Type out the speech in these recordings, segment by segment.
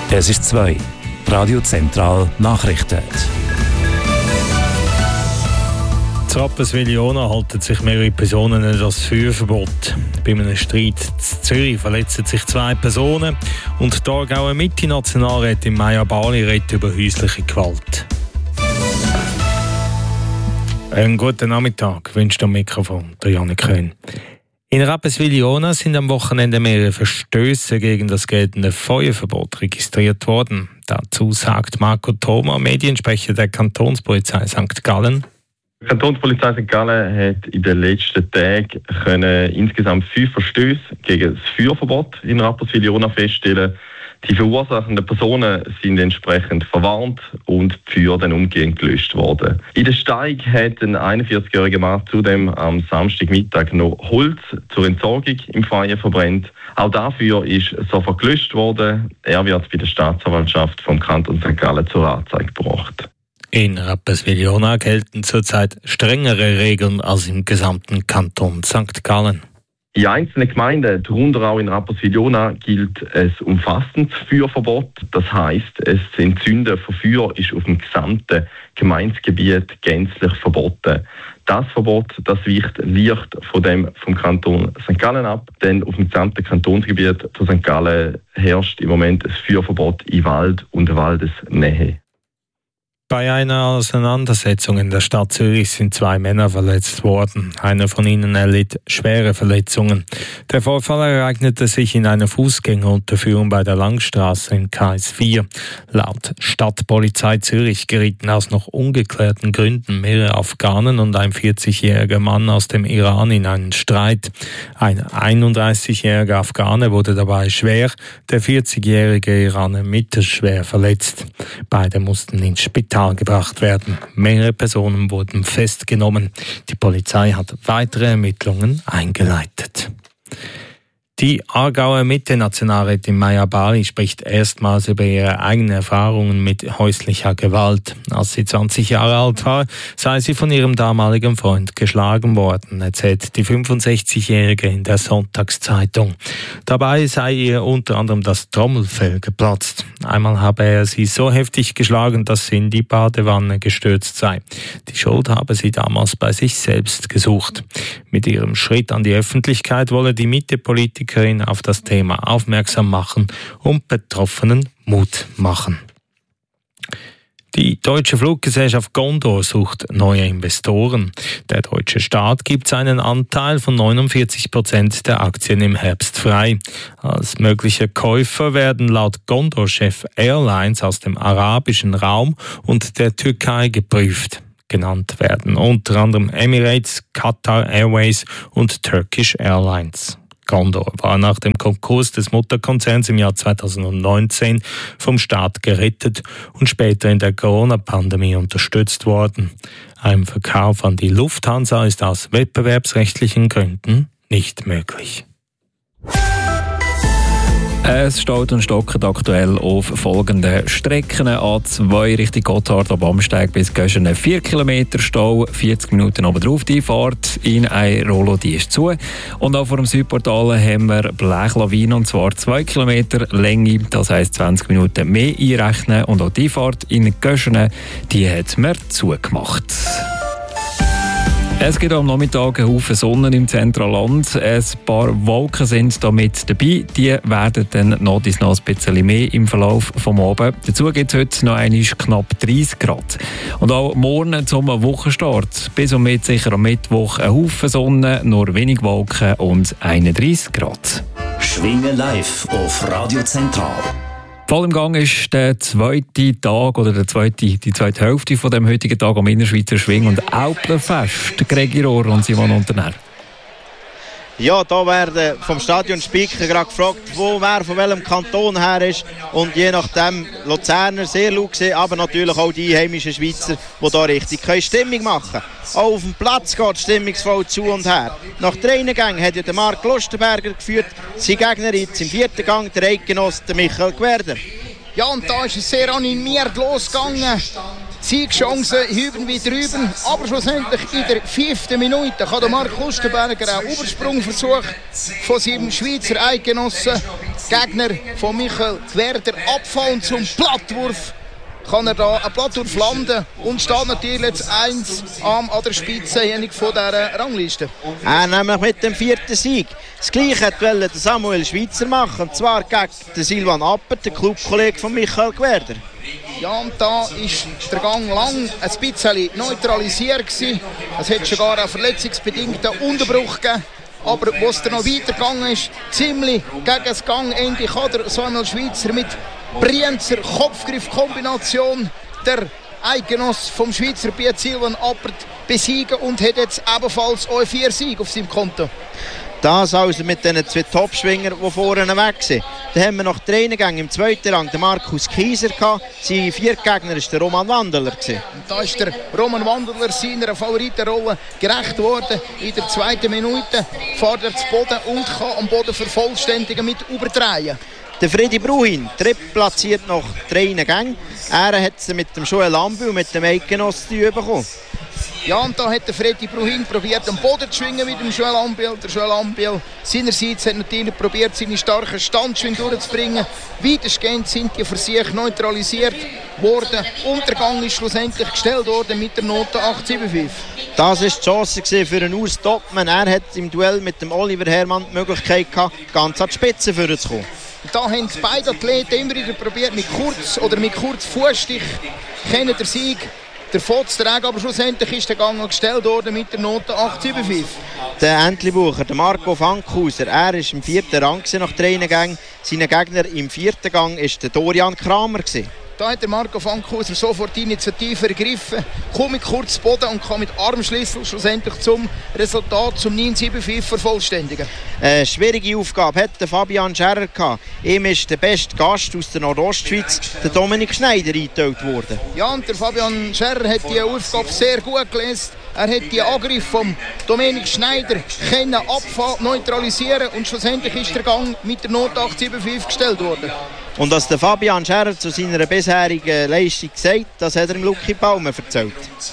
Es ist 2. Radio Zentral Nachrichten. In Rapperswil-Jona halten sich mehrere Personen an das Feuerverbot. Bei einem Streit in Zürich verletzen sich 2 Personen und die Aargauer Mitte-Nationalrätin Maja Bali redet über häusliche Gewalt. Einen guten Nachmittag, wünscht am Mikrofon der Janik Köhn. In Rapperswil-Jona sind am Wochenende mehrere Verstöße gegen das geltende Feuerverbot registriert worden. Dazu sagt Marco Thoma, Mediensprecher der Kantonspolizei St. Gallen. Die Kantonspolizei St. Gallen hat in den letzten Tagen insgesamt 5 Verstöße gegen das Feuerverbot in Rapperswil-Jona feststellen. Die verursachenden Personen sind entsprechend verwarnt und die Feuer dann umgehend gelöscht worden. In der Steig hat ein 41-jähriger Mann zudem am Samstagmittag noch Holz zur Entsorgung im Freien verbrennt. Auch dafür ist sofort gelöscht worden. Er wird bei der Staatsanwaltschaft vom Kanton St. Gallen zur Anzeige gebracht. In Rapperswil-Jona gelten zurzeit strengere Regeln als im gesamten Kanton St. Gallen. In einzelnen Gemeinden, darunter auch in Rapperswil-Jona, gilt ein umfassendes Feuerverbot. Das heisst, das Entzünden von Feuer ist auf dem gesamten Gemeindegebiet gänzlich verboten. Das Verbot, das weicht leicht von dem vom Kanton St. Gallen ab, denn auf dem gesamten Kantonsgebiet von St. Gallen herrscht im Moment ein Feuerverbot in Wald und Waldesnähe. Bei einer Auseinandersetzung in der Stadt Zürich sind 2 Männer verletzt worden. Einer von ihnen erlitt schwere Verletzungen. Der Vorfall ereignete sich in einer Fußgängerunterführung bei der Langstraße in Kreis 4. Laut Stadtpolizei Zürich gerieten aus noch ungeklärten Gründen mehrere Afghanen und ein 40-jähriger Mann aus dem Iran in einen Streit. Ein 31-jähriger Afghane wurde dabei schwer, der 40-jährige Iraner mittelschwer verletzt. Beide mussten ins Spital gebracht werden. Mehrere Personen wurden festgenommen. Die Polizei hat weitere Ermittlungen eingeleitet. Die Aargauer Mitte-Nationalrätin Maja Bali spricht erstmals über ihre eigenen Erfahrungen mit häuslicher Gewalt. Als sie 20 Jahre alt war, sei sie von ihrem damaligen Freund geschlagen worden, erzählt die 65-Jährige in der Sonntagszeitung. Dabei sei ihr unter anderem das Trommelfell geplatzt. Einmal habe er sie so heftig geschlagen, dass sie in die Badewanne gestürzt sei. Die Schuld habe sie damals bei sich selbst gesucht. Mit ihrem Schritt an die Öffentlichkeit wolle die Mitte-Politikerin auf das Thema aufmerksam machen und Betroffenen Mut machen. Die deutsche Fluggesellschaft Condor sucht neue Investoren. Der deutsche Staat gibt seinen Anteil von 49% der Aktien im Herbst frei. Als mögliche Käufer werden laut Condor-Chef Airlines aus dem arabischen Raum und der Türkei geprüft. Genannt werden unter anderem Emirates, Qatar Airways und Turkish Airlines. Condor war nach dem Konkurs des Mutterkonzerns im Jahr 2019 vom Staat gerettet und später in der Corona-Pandemie unterstützt worden. Ein Verkauf an die Lufthansa ist aus wettbewerbsrechtlichen Gründen nicht möglich. Es staut und stockt aktuell auf folgenden Strecken. A2 Richtung Gotthard ab Amsteig bis Göschenen 4 Kilometer Stau, 40 Minuten oben drauf die Fahrt in Eirolo, die ist zu. Und auch vor dem Südportal haben wir Blechlawine, und zwar 2 Kilometer Länge, das heisst 20 Minuten mehr einrechnen. Und auch die Fahrt in Göschenen, die hat man zugemacht. Es gibt am Nachmittag einen Haufen Sonne im Zentralland. Ein paar Wolken sind damit dabei. Die werden dann noch ein bisschen mehr im Verlauf des Abends. Dazu gibt es heute noch einmal knapp 30 Grad. Und auch morgen zum Wochenstart. Bis und mit sicher am Mittwoch ein Haufen Sonne, nur wenig Wolken und 31 Grad. Schwingen live auf Radio Zentral. Voll im Gang ist der zweite Tag oder die zweite Hälfte von dem heutigen Tag am Innerschweizer Schwing- und Alpenfest. Gregi Rohr und Simon Unternähr. Ja, da werden vom Stadionspeaker gerade gefragt, wer von welchem Kanton her ist. Und je nachdem Luzerner sehr laut gesehen, aber natürlich auch die einheimischen Schweizer, die da richtig Stimmung machen können. Auch auf dem Platz geht es stimmungsvoll zu und her. Nach 3 Gängen hat ja der Marc Lustenberger geführt, sein Gegner jetzt im 4. Gang, der Eidgenosse Michael Gwerder. Ja, und da ist es sehr animiert losgegangen. Siegchancen hüben wie drüben, aber schlussendlich in der 5. Minute kann der Marc Lustenberger auch Übersprungversuch von seinem Schweizer Eidgenossen, Gegner von Michael Werder, abfallen zum Plattwurf. Kann er da einen Plattwurf landen und steht natürlich jetzt 1 an der Spitze von dieser Rangliste. Nämlich mit dem 4. Sieg. Das Gleiche wollte Samuel Schweizer machen, und zwar gegen den Silvan Appert, den Clubkollege von Michael Werder. Ja, und da war der Gang lang ein bisschen neutralisiert gewesen. Es hat sogar einen verletzungsbedingten Unterbruch gegeben. Aber wo es dann noch weitergegangen ist, ziemlich gegen das Gangende, kann der Samuel Schweizer mit Brienzer Kopfgriff-Kombination der Eidgenoss vom Schweizer Piet Silvan Appert besiegen und hat jetzt ebenfalls auch 4 Siege auf seinem Konto. Das also mit den 2 Topschwingern, die vorne weg sind. Dann haben wir noch die Trainingänge im 2. Rang, den Markus Kieser gehabt. Sein 4. Gegner war der Roman Wandeler. Und da ist der Roman Wandeler seiner Favoritenrolle gerecht worden. In der 2. Minute fährt er zu Boden und kann am Boden vervollständigen mit überdrehen. Der Freddy Bruhin, drittplatziert nach 3 Gängen. Er hat es mit dem Joel Ambil und mit dem Eidgenoss bekommen. Ja, und da hat der Freddy Bruhin probiert, am Boden zu schwingen mit dem Joel Ambil. Der Joel Ambil seinerseits hat natürlich probiert, seine starken Standschwingen durchzubringen. Weitestgehend sind die Versuche neutralisiert worden. Und der Gang ist schlussendlich gestellt worden mit der Note 8,75. Das war die Chance für einen Urs Topmann. Er hat im Duell mit dem Oliver Herrmann die Möglichkeit gehabt, ganz an die Spitze vorzukommen. Da haben beide Athleten immer wieder probiert, mit Kurzfußstich kennen der Sieg davon zu tragen, aber schlussendlich ist der Gang gestellt worden mit der Note 8,75. Der Entlebucher, der Marco Fankhauser, er war im 4. Rang nach 3 Gängen. Sein Gegner im 4. Gang war der Dorian Kramer. Da hat der Marco Fankhauser sofort die Initiative ergriffen, kommt mit kurz zu Boden und kann mit Armschlüssel schlussendlich zum Resultat zum 9,75 vervollständigen. Eine schwierige Aufgabe hat Fabian Scherrer gehabt. Ihm ist der beste Gast aus der Nordostschweiz, der Dominik Schneider, eingeteilt worden. Ja, und der Fabian Scherrer hat die Aufgabe sehr gut gelöst. Er hat die Angriff von Dominik Schneider können abfangen, neutralisieren und schlussendlich ist der Gang mit der Note 8,75 gestellt worden. Und was der Fabian Scherrer zu seiner bisherigen Leistung sagt, das hat er im Lucky Baumann erzählt.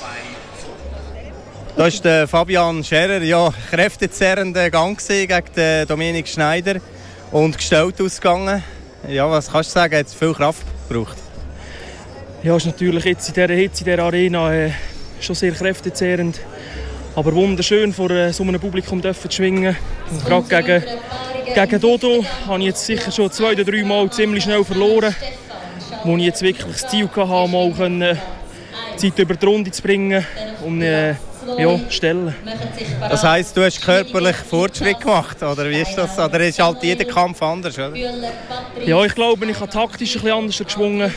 Das ist der Fabian Scherrer, ja, kräftezerrender Gang gegen den Dominik Schneider und gestellt ausgegangen. Ja, was kannst du sagen, hat es viel Kraft gebraucht? Ja, ist natürlich jetzt in dieser Hitze, in dieser Arena schon sehr kräftezehrend. Aber wunderschön vor so einem Publikum zu schwingen. Und gerade gegen Dodo habe ich jetzt sicher schon 2 oder 3 Mal ziemlich schnell verloren. Wo ich jetzt wirklich das Ziel hatte, mal die Zeit über die Runde zu bringen und stellen. Das heisst, du hast körperlich Fortschritt gemacht, oder wie ist das? Oder ist halt jeder Kampf anders, oder? Ja, ich glaube, ich habe taktisch ein bisschen anders geschwungen.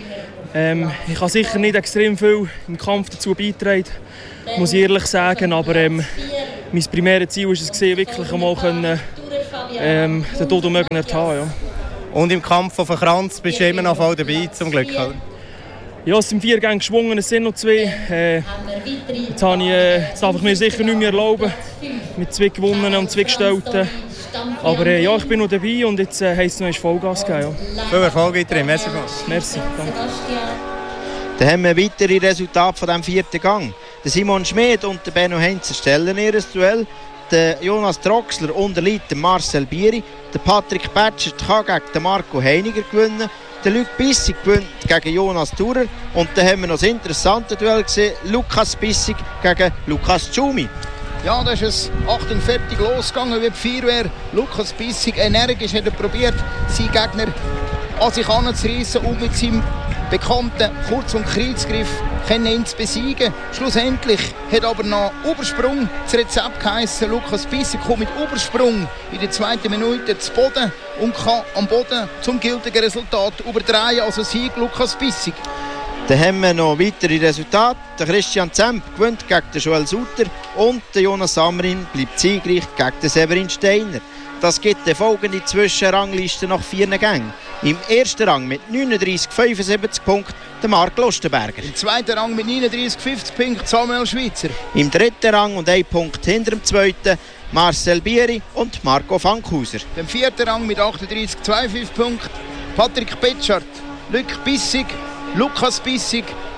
Ich habe sicher nicht extrem viel im Kampf dazu beigetragen, muss ich ehrlich sagen. Aber mein primäres Ziel war es, wirklich einmal den Dodo mögen ertauen. Ja. Und im Kampf auf den Kranz bist du immer noch voll dabei, zum Glück, oder? Ja, es sind 4 Gänge geschwungen, es sind noch 2. Jetzt darf ich mir sicher nicht mehr erlauben, mit 2 gewonnenen und 2 gestellten. Aber ja, ich bin noch dabei und jetzt heisst es noch Vollgas geben. Ja. Viel Erfolg weiterhin, merci. Merci, danke. Dann haben wir weitere Resultate von diesem 4. Gang. Der Simon Schmid und der Benno Heinzer stellen ihr Duell. Der Jonas Troxler unterliegt dem Marcel Bieri. Der Patrick Batschert kann gegen den Marco Heiniger gewinnen. Der Luc Bissig gewinnt gegen Jonas Thurer. Und dann haben wir noch das interessante Duell gesehen. Lukas Bissig gegen Lukas Tschumi. Ja, da ist es 48 losgegangen wie die Feuerwehr. Lukas Bissig energisch hat er probiert, seinen Gegner an sich heranzureissen und mit seinem bekannten Kurz- und Kreuzgriff ihn zu besiegen. Schlussendlich hat aber noch Übersprung das Rezept geheissen. Lukas Bissig kommt mit Übersprung in der 2. Minute zu Boden und kann am Boden zum gültigen Resultat überdrehen. Also Sieg Lukas Bissig. Dann haben wir noch weitere Resultate. Der Christian Zemp gewinnt gegen den Joel Sutter und der Jonas Samrin bleibt siegreich gegen den Severin Steiner. Das gibt die folgende Zwischenrangliste nach 4 Gängen. Im 1. Rang mit 39,75 Punkten der Marc Lustenberger. Im 2. Rang mit 39,50 Punkten Samuel Schweizer. Im 3. Rang und 1 Punkt hinter dem 2. Marcel Bieri und Marco Fankhauser. Im 4. Rang mit 38,25 Punkten Patrick Petschart, Luc Bissig, Lukas Bissig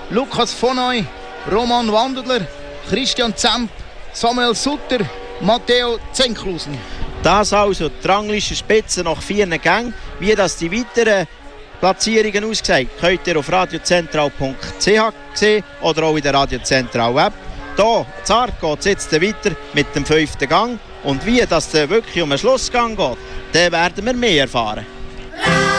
Lukas von Neu, Roman Wandler, Christian Zemp, Samuel Sutter, Matteo Zenklusen. Das also die Ranglistenspitze nach 4 Gängen. Wie das die weiteren Platzierungen aussehen, könnt ihr auf radiozentral.ch sehen oder auch in der Radiozentral-App. Hier, zart geht es jetzt weiter mit dem 5. Gang. Und wie das wirklich um den Schlussgang geht, dann werden wir mehr erfahren.